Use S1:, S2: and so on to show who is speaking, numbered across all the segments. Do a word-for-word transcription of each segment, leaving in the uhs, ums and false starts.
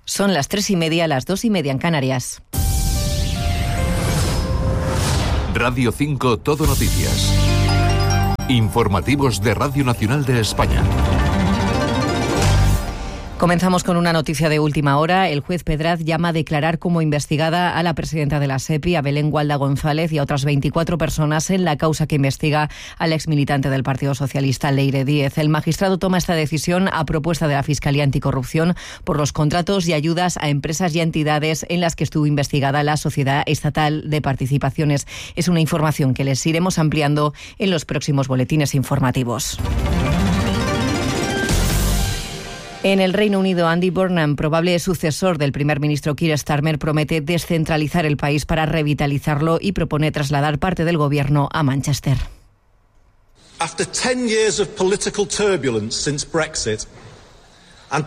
S1: Son las tres y media, las dos y media en Canarias.
S2: Radio cinco Todo Noticias. Informativos de Radio Nacional de España.
S1: Comenzamos con una noticia de última hora. El juez Pedraz llama a declarar como investigada a la presidenta de la SEPI, a Belén Gualda González, y a otras veinticuatro personas en la causa que investiga al exmilitante del Partido Socialista, Leire Díez. El magistrado toma esta decisión a propuesta de la Fiscalía Anticorrupción por los contratos y ayudas a empresas y entidades en las que estuvo investigada la Sociedad Estatal de Participaciones. Es una información que les iremos ampliando en los próximos boletines informativos. En el Reino Unido, Andy Burnham, probable sucesor del primer ministro Keir Starmer, promete descentralizar el país para revitalizarlo y propone trasladar parte del gobierno a Manchester.
S3: After ten years of political turbulence since Brexit,
S1: Ha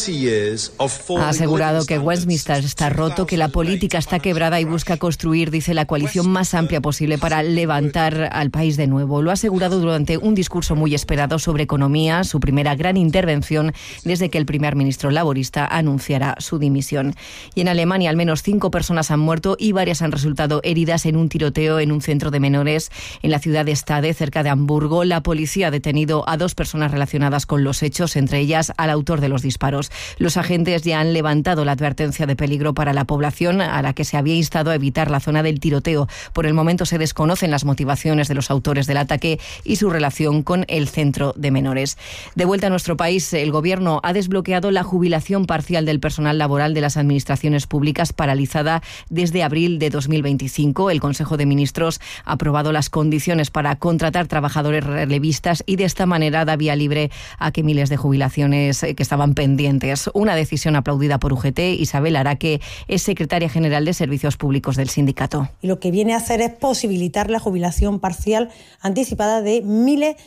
S1: asegurado que Westminster está roto, que la política está quebrada y busca construir, dice, la coalición más amplia posible para levantar al país de nuevo. Lo ha asegurado durante un discurso muy esperado sobre economía, su primera gran intervención desde que el primer ministro laborista anunciara su dimisión. Y en Alemania, al menos cinco personas han muerto y varias han resultado heridas en un tiroteo en un centro de menores en la ciudad de Stade, cerca de Hamburgo. La policía ha detenido a dos personas relacionadas con los hechos, entre ellas al autor de los disparos. Los agentes ya han levantado la advertencia de peligro para la población, a la que se había instado a evitar la zona del tiroteo. Por el momento se desconocen las motivaciones de los autores del ataque y su relación con el centro de menores. De vuelta a nuestro país, el Gobierno ha desbloqueado la jubilación parcial del personal laboral de las administraciones públicas, paralizada desde abril de dos mil veinticinco. El Consejo de Ministros ha aprobado las condiciones para contratar trabajadores relevistas y de esta manera da vía libre a que miles de jubilaciones que estaban pendientes. Una decisión aplaudida por U G T. Isabel Araque es secretaria general de Servicios Públicos del sindicato.
S4: Y lo que viene a hacer es posibilitar la jubilación parcial anticipada de miles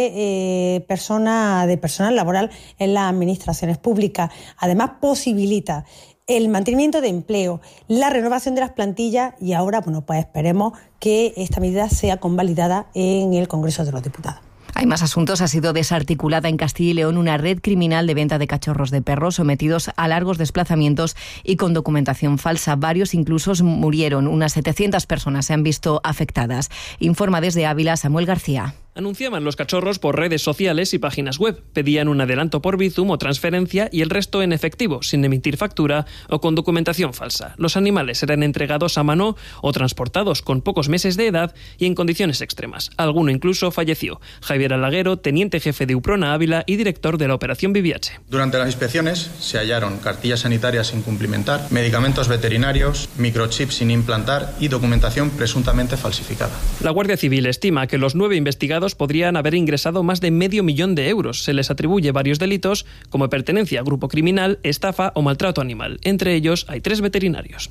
S4: de eh, personas, de personal laboral en las administraciones públicas. Además, posibilita el mantenimiento de empleo, la renovación de las plantillas y ahora, bueno, pues esperemos que esta medida sea convalidada en el Congreso de los Diputados.
S1: Hay más asuntos. Ha sido desarticulada en Castilla y León una red criminal de venta de cachorros de perros sometidos a largos desplazamientos y con documentación falsa. Varios incluso murieron. Unas setecientas personas se han visto afectadas. Informa desde Ávila Samuel García.
S5: Anunciaban los cachorros por redes sociales y páginas web. Pedían un adelanto por Bizum o transferencia y el resto en efectivo, sin emitir factura o con documentación falsa. Los animales eran entregados a mano o transportados con pocos meses de edad y en condiciones extremas. Alguno incluso falleció. Javier Alaguero, teniente jefe de Uprona Ávila y director de la operación V I V H.
S6: Durante las inspecciones se hallaron cartillas sanitarias sin cumplimentar, medicamentos veterinarios, microchips sin implantar y documentación presuntamente falsificada.
S5: La Guardia Civil estima que los nueve investigados podrían haber ingresado más de medio millón de euros. Se les atribuye varios delitos como pertenencia a grupo criminal, estafa o maltrato animal. Entre ellos hay tres veterinarios.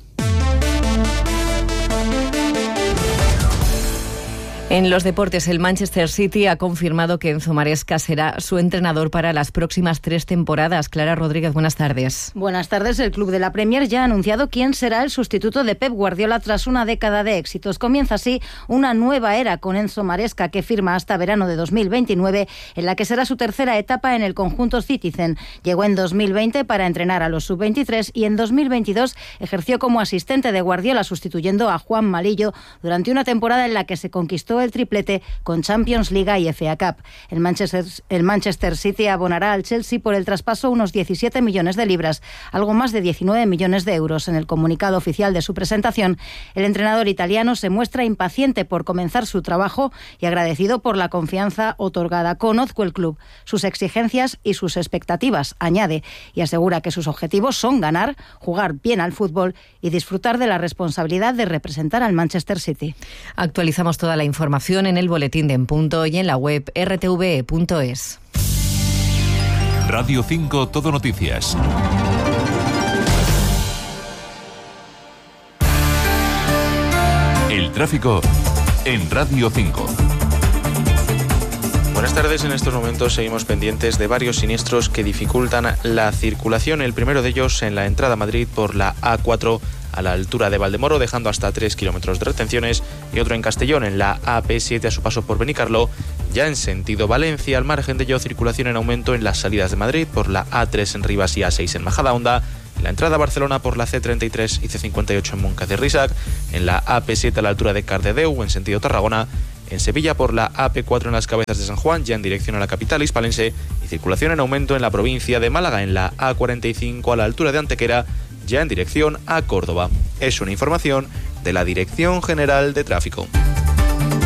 S1: En los deportes, el Manchester City ha confirmado que Enzo Maresca será su entrenador para las próximas tres temporadas. Clara Rodríguez, buenas tardes.
S7: Buenas tardes. El club de la Premier ya ha anunciado quién será el sustituto de Pep Guardiola tras una década de éxitos. Comienza así una nueva era con Enzo Maresca, que firma hasta verano de dos mil veintinueve, en la que será su tercera etapa en el conjunto Citizen. Llegó en dos mil veinte para entrenar a los sub veintitrés y en dos mil veintidós ejerció como asistente de Guardiola, sustituyendo a Juan Malillo durante una temporada en la que se conquistó el triplete con Champions League y F A Cup. El Manchester, el Manchester City abonará al Chelsea por el traspaso unos diecisiete millones de libras, algo más de diecinueve millones de euros. En el comunicado oficial de su presentación, el entrenador italiano se muestra impaciente por comenzar su trabajo y agradecido por la confianza otorgada. Conozco el club, sus exigencias y sus expectativas, añade, y asegura que sus objetivos son ganar, jugar bien al fútbol y disfrutar de la responsabilidad de representar al Manchester City.
S1: Actualizamos toda la información en el boletín de En Punto y en la web r t v e punto es.
S2: Radio cinco Todo Noticias. El tráfico en Radio cinco.
S8: Buenas tardes. En estos momentos seguimos pendientes de varios siniestros que dificultan la circulación. El primero de ellos en la entrada a Madrid por la A cuatro a la altura de Valdemoro, dejando hasta tres kilómetros de retenciones, y otro en Castellón en la A P siete a su paso por Benicarló. Ya en sentido Valencia, al margen de ello, circulación en aumento en las salidas de Madrid por la A tres en Rivas y A seis en Majadahonda, en la entrada a Barcelona por la C treinta y tres y C cincuenta y ocho en Moncada y Risac, en la A P siete a la altura de Cardedeu en sentido Tarragona, en Sevilla por la A P cuatro en las Cabezas de San Juan, ya en dirección a la capital hispalense, y circulación en aumento en la provincia de Málaga en la A cuarenta y cinco a la altura de Antequera, ya en dirección a Córdoba. Es una información de la Dirección General de Tráfico.